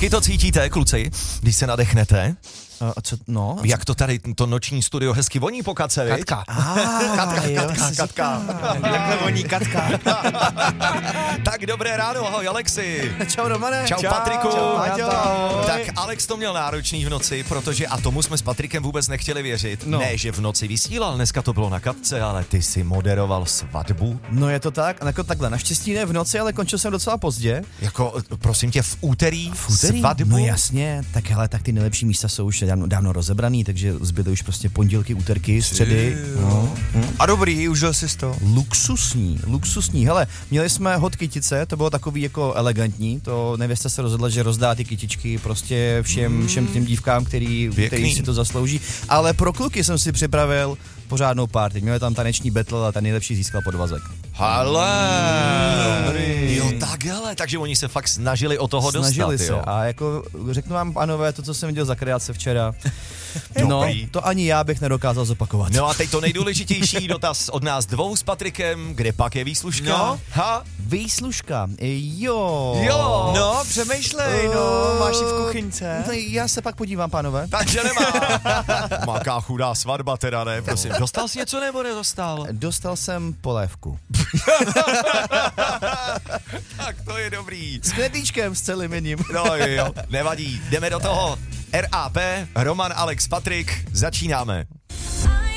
Taky to cítíte, kluci, když se nadechnete? A co, no? Jak to tady, to noční studio hezky voní po Katce, viď? Katka. Katka. Jakhle voní Katka. Tak dobré ráno, ahoj Alexi. Čau Romane. Čau Patriku. Čau, Páťo. Tak Alex to měl náročný v noci, protože, a tomu jsme s Patrikem vůbec nechtěli věřit, No. ne, že v noci vysílal, dneska to bylo na Katce, ale ty si moderoval svatbu. No je to tak, jako takhle, naštěstí ne v noci, ale končil jsem docela pozdě. Jako, prosím tě, v úterý svatbu? No jasně, tak hele, tak ty nejlepší místa jsou už dávno rozebraný, takže zbyly už prostě pondělky, úterky, středy. No. A dobrý, užil jsi to. Luxusní. Hele, měli jsme hot kytice, to bylo takový jako elegantní, to nevěsta se rozhodla, že rozdá ty kytičky prostě všem těm dívkám, který si to zaslouží. Ale pro kluky jsem si připravil pořádnou party. Měli tam taneční battle a ten nejlepší získal podvazek. Hele, jo takhle, takže oni se fakt snažili o toho Snažili dostat, se jo. a jako řeknu vám, pánové, to, co jsem viděl za kreace včera, no, Dobrý. to ani já bych nedokázal zopakovat. No a teď to nejdůležitější dotaz od nás dvou s Patrikem, kde pak je výslužka? No. Ha? Výslužka, jo. No, přemýšlej, no, máš ji v kuchyňce. No, já se pak podívám, pánové. Takže nemá. Maká chudá svatba teda, ne? Prosím, dostal jsi něco nebo nedostal? Dostal jsem polévku. Tak to je dobrý. S knedlíčkem, s celým jedním. No jo, nevadí, jdeme do toho. RAP, Roman, Alex, Patrik, začínáme.